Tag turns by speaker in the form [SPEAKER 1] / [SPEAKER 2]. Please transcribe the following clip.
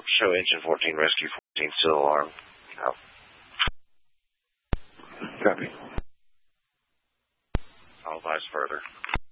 [SPEAKER 1] show engine 14, rescue 14, still alarm. Out.
[SPEAKER 2] Copy.
[SPEAKER 1] I'll advise further.